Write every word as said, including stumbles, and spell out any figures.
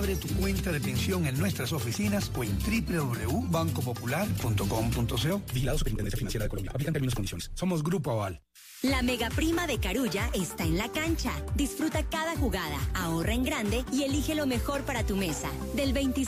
Abre tu cuenta de pensión en nuestras oficinas o en doble u doble u doble u punto banco popular punto com punto co. Vigilado Superintendencia Financiera de Colombia. Aplican términos y condiciones. Somos Grupo Aval. La mega prima de Carulla está en la cancha. Disfruta cada jugada, ahorra en grande y elige lo mejor para tu mesa. Del veinticinco